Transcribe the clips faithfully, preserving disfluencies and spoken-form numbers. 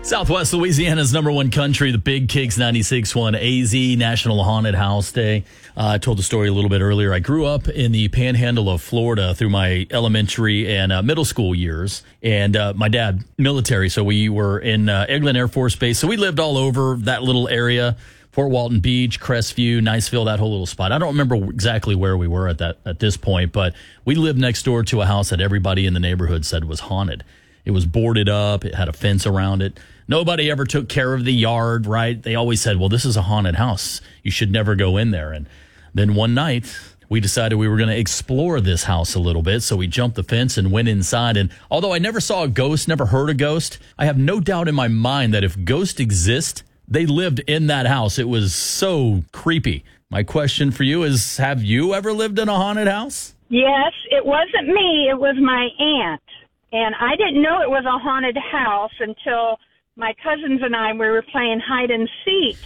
Southwest Louisiana's number one country, the Big Kicks ninety-six point one A Z, National Haunted House Day. Uh, I told the story a little bit earlier. I grew up in the panhandle of Florida through my elementary and uh, middle school years. And uh, my dad, military, so we were in uh, Eglin Air Force Base. So we lived all over that little area, Fort Walton Beach, Crestview, Niceville, that whole little spot. I don't remember exactly where we were at that at this point, but we lived next door to a house that everybody in the neighborhood said was haunted. It was boarded up. It had a fence around it. Nobody ever took care of the yard, right? They always said, well, this is a haunted house. You should never go in there. And then one night, we decided we were going to explore this house a little bit. So we jumped the fence and went inside. And although I never saw a ghost, never heard a ghost, I have no doubt in my mind that if ghosts exist, they lived in that house. It was so creepy. My question for you is, have you ever lived in a haunted house? Yes, it wasn't me. It was my aunt. And I didn't know it was a haunted house until my cousins and I, we were playing hide and seek.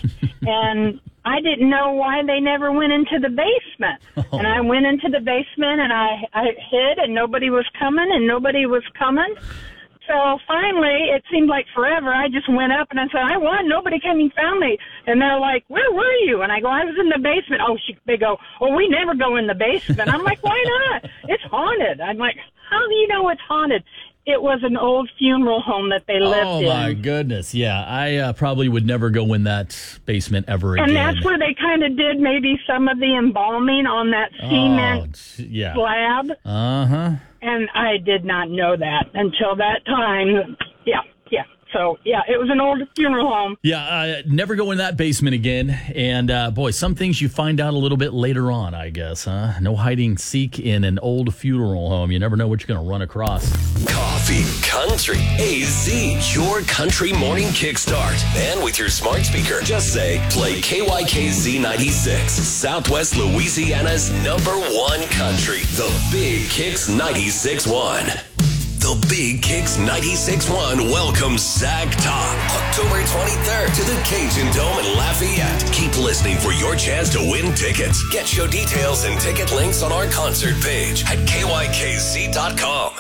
And I didn't know why they never went into the basement. Oh. And I went into the basement and I, I hid and nobody was coming and nobody was coming. So finally, it seemed like forever. I just went up and I said, I won. Nobody came and found me. And they're like, where were you? And I go, I was in the basement. Oh, she, they go, oh, we never go in the basement. I'm like, why not? It's haunted. I'm like, how do you know it's haunted? It was an old funeral home that they lived oh, in. Oh, my goodness. Yeah, I uh, probably would never go in that basement ever again. And that's where they kind of did maybe some of the embalming on that cement oh, yeah. slab. Uh-huh. And I did not know that until that time. Yeah, yeah. So, yeah, it was an old funeral home. Yeah, uh, never go in that basement again. And, uh, boy, some things you find out a little bit later on, I guess, huh? No hiding seek in an old funeral home. You never know what you're going to run across. Coffee, country, A Z, your country morning kickstart. And with your smart speaker, just say, play K Y K Z ninety-six, Southwest Louisiana's number one country, the Big Kicks ninety-six point one. The Big Kicks ninety-six point one welcomes Zach Top, October twenty-third to the Cajun Dome in Lafayette. Keep listening for your chance to win tickets. Get show details and ticket links on our concert page at K Y K Z dot com.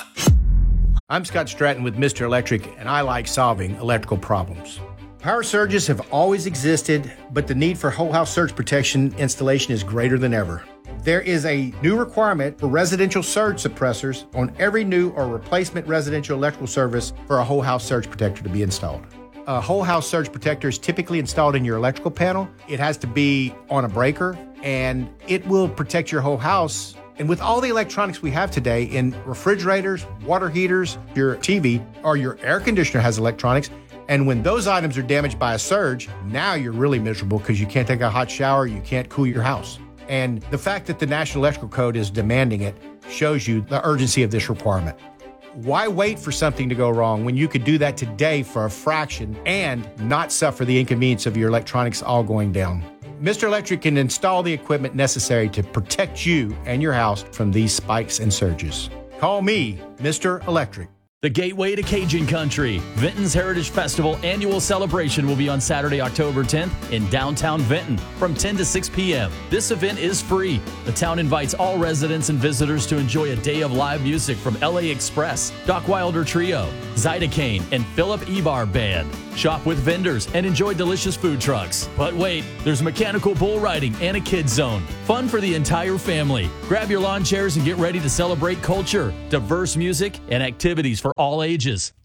I'm Scott Stratton with Mister Electric, and I like solving electrical problems. Power surges have always existed, but the need for whole house surge protection installation is greater than ever. There is a new requirement for residential surge suppressors on every new or replacement residential electrical service for a whole house surge protector to be installed. A whole house surge protector is typically installed in your electrical panel. It has to be on a breaker, and it will protect your whole house. And with all the electronics we have today in refrigerators, water heaters, your T V, or your air conditioner has electronics, and when those items are damaged by a surge, now you're really miserable because you can't take a hot shower, you can't cool your house. And the fact that the National Electrical Code is demanding it shows you the urgency of this requirement. Why wait for something to go wrong when you could do that today for a fraction and not suffer the inconvenience of your electronics all going down? Mister Electric can install the equipment necessary to protect you and your house from these spikes and surges. Call me, Mister Electric. The gateway to Cajun Country. Vinton's Heritage Festival annual celebration will be on Saturday, October tenth in downtown Vinton from ten to six p.m. This event is free. The town invites all residents and visitors to enjoy a day of live music from L A Express, Doc Wilder Trio, Zydecaine, and Philip Ebar Band. Shop with vendors and enjoy delicious food trucks. But wait, there's mechanical bull riding and a kids zone. Fun for the entire family. Grab your lawn chairs and get ready to celebrate culture, diverse music, and activities for all ages.